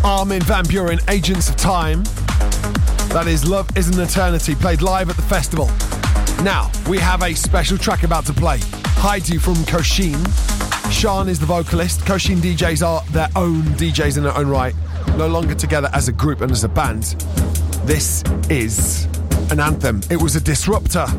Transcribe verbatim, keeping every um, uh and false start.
Armin van Buuren, Agents of Time. That is Love is an Eternity, played live at the festival. Now, we have a special track about to play. Hide You from Koshin. Sean is the vocalist. Koshin D Js are their own D Js in their own right, no longer together as a group and as a band. This is an anthem. It was a disruptor.